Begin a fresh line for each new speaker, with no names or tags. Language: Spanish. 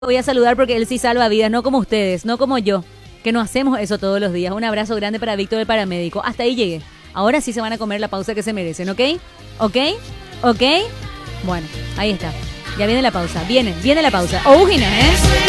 Voy a saludar porque él sí salva vidas, no como ustedes, no como yo, que no hacemos eso todos los días. Un abrazo grande para Víctor, el paramédico. Hasta ahí llegué. Ahora sí se van a comer la pausa que se merecen, ¿ok? ¿Ok? ¿Ok? Bueno, ahí está. Ya viene la pausa. Viene la pausa. Ojina, ¿eh?